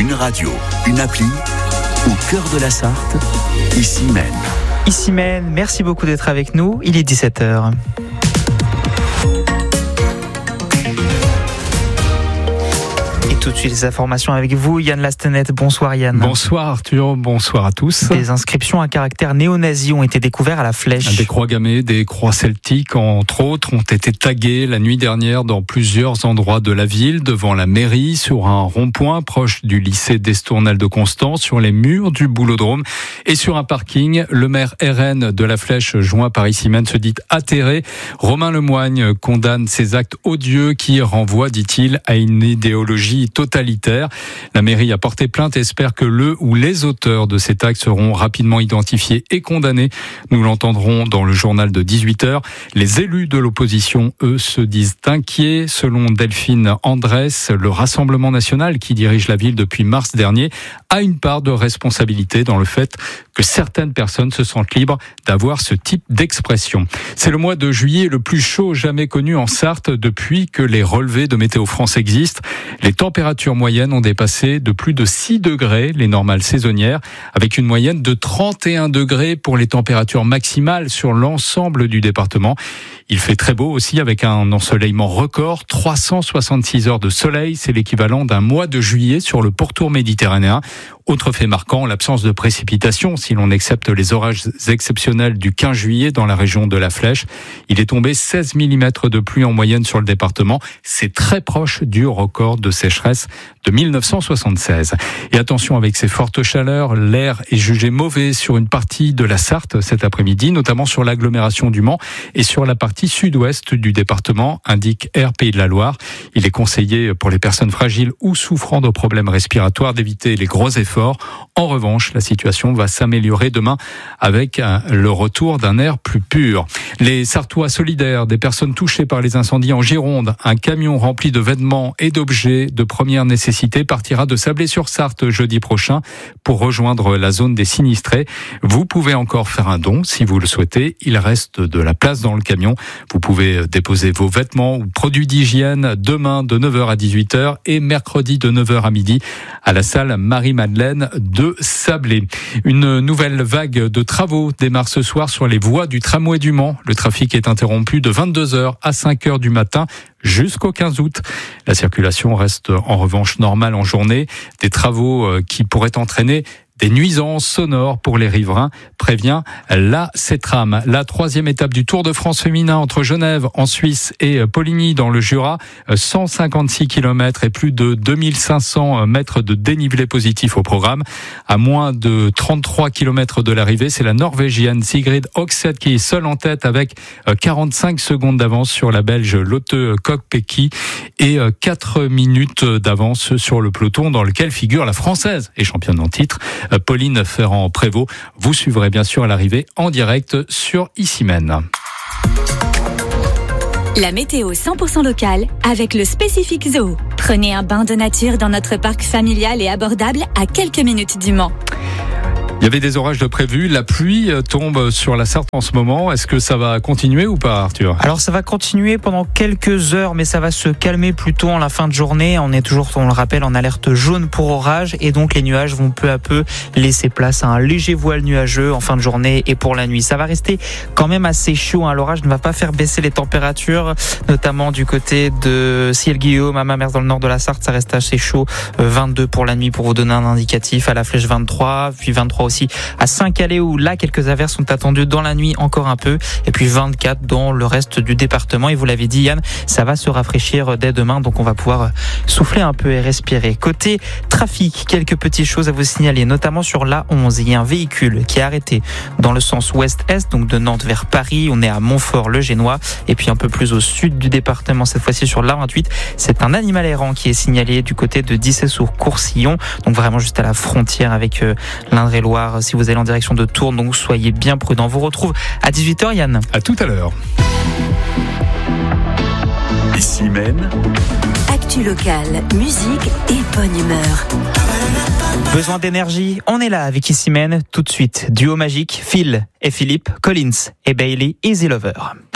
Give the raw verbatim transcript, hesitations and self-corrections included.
Une radio, une appli, au cœur de la Sarthe, Issymène. Issymène, merci beaucoup d'être avec nous. Il est dix-sept heures. Tout de suite, les informations avec vous, Yann Lastenet. Bonsoir Yann. Bonsoir Arthur, bonsoir à tous. Des inscriptions à caractère néo-nazi ont été découvertes à la Flèche. Des croix gammées, des croix celtiques, entre autres, ont été taguées la nuit dernière dans plusieurs endroits de la ville, devant la mairie, sur un rond-point proche du lycée d'Estournel de Constance, sur les murs du Boulodrome et sur un parking. Le maire R N de la Flèche, joint par Issymène, se dit atterré. Romain Lemoigne condamne ces actes odieux qui renvoient, dit-il, à une idéologie totalitaire. La mairie a porté plainte et espère que le ou les auteurs de ces actes seront rapidement identifiés et condamnés. Nous l'entendrons dans le journal de dix-huit heures. Les élus de l'opposition, eux, se disent inquiets. Selon Delphine Andrès, le Rassemblement national, qui dirige la ville depuis mars dernier, a une part de responsabilité dans le fait que certaines personnes se sentent libres d'avoir ce type d'expression. C'est le mois de juillet le plus chaud jamais connu en Sarthe depuis que les relevés de Météo France existent. Les températures moyennes ont dépassé de plus de six degrés les normales saisonnières, avec une moyenne de trente et un degrés pour les températures maximales sur l'ensemble du département. Il fait très beau aussi, avec un ensoleillement record, trois cent soixante-six heures de soleil, c'est l'équivalent d'un mois de juillet sur le pourtour méditerranéen. Autre fait marquant, l'absence de précipitations, si l'on accepte les orages exceptionnels du quinze juillet dans la région de la Flèche. Il est tombé seize millimètres de pluie en moyenne sur le département. C'est très proche du record de sécheresse de mille neuf cent soixante-seize. Et attention, avec ces fortes chaleurs, l'air est jugé mauvais sur une partie de la Sarthe cet après-midi, notamment sur l'agglomération du Mans et sur la partie sud-ouest du département, indique Air Pays de la Loire. Il est conseillé pour les personnes fragiles ou souffrant de problèmes respiratoires d'éviter les gros efforts. En revanche, la situation va s'améliorer demain avec le retour d'un air plus pur. Les Sarthois solidaires, des personnes touchées par les incendies en Gironde, un camion rempli de vêtements et d'objets de première nécessité partira de Sablé-sur-Sarthe jeudi prochain pour rejoindre la zone des sinistrés. Vous pouvez encore faire un don si vous le souhaitez. Il reste de la place dans le camion. Vous pouvez déposer vos vêtements ou produits d'hygiène demain de neuf heures à dix-huit heures et mercredi de neuf heures à midi à la salle Marie-Madeleine de Sablé. Une nouvelle vague de travaux démarre ce soir sur les voies du tramway du Mans. Le trafic est interrompu de vingt-deux heures à cinq heures du matin jusqu'au quinze août. La circulation reste en revanche normale en journée. Des travaux qui pourraient entraîner des nuisances sonores pour les riverains, prévient la CETRAM. La troisième étape du Tour de France féminin entre Genève en Suisse et Poligny dans le Jura, cent cinquante-six kilomètres et plus de deux mille cinq cents mètres de dénivelé positif au programme. À moins de trente-trois kilomètres de l'arrivée, c'est la Norvégienne Sigrid Høgseth qui est seule en tête avec quarante-cinq secondes d'avance sur la Belge Lotte Kopecky et quatre minutes d'avance sur le peloton dans lequel figure la Française et championne en titre, Pauline Ferrand-Prévot. Vous suivrez bien sûr à l'arrivée en direct sur Issymène. La météo cent pour cent locale avec le Spécifique Zoo. Prenez un bain de nature dans notre parc familial et abordable à quelques minutes du Mans. Il y avait des orages de prévus, la pluie tombe sur la Sarthe en ce moment. Est-ce que ça va continuer ou pas, Arthur ? Alors ça va continuer pendant quelques heures, mais ça va se calmer plutôt en la fin de journée. On est toujours, on le rappelle, en alerte jaune pour orage et donc les nuages vont peu à peu laisser place à un léger voile nuageux en fin de journée et pour la nuit. Ça va rester quand même assez chaud, hein. L'orage ne va pas faire baisser les températures, notamment du côté de Ciel-Guillaume, à Mamers dans le nord de la Sarthe, ça reste assez chaud. vingt-deux pour la nuit pour vous donner un indicatif, à la Flèche vingt-trois, puis vingt-trois aussi à Saint-Calais où là quelques averses sont attendues dans la nuit encore un peu et puis vingt-quatre dans le reste du département et vous l'avez dit Yann, ça va se rafraîchir dès demain donc on va pouvoir souffler un peu et respirer. Côté trafic, quelques petites choses à vous signaler, notamment sur l'A onze, il y a un véhicule qui est arrêté dans le sens ouest-est, donc de Nantes vers Paris, on est à Montfort-le-Génois et puis un peu plus au sud du département cette fois-ci sur l'A vingt-huit, c'est un animal errant qui est signalé du côté de Dissay-sur-Coursillon, donc vraiment juste à la frontière avec l'Indre-et-Loire si vous allez en direction de Tourne, donc soyez bien prudents. On vous retrouve à dix-huit heures Yann. À tout à l'heure. Issymène. Actu locale, musique et bonne humeur. Besoin d'énergie, on est là avec Issymène tout de suite. Duo magique, Phil et Philippe, Collins et Bailey, Easy Lover.